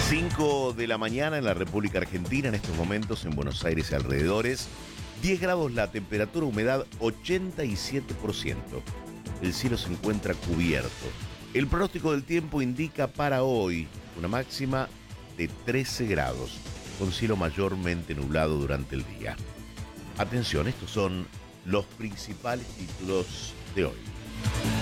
5 de la mañana en la República Argentina, en estos momentos en Buenos Aires y alrededores. 10 grados la temperatura, humedad 87%. El cielo se encuentra cubierto. El pronóstico del tiempo indica para hoy una máxima de 13 grados, con cielo mayormente nublado durante el día. Atención, estos son los principales títulos de hoy.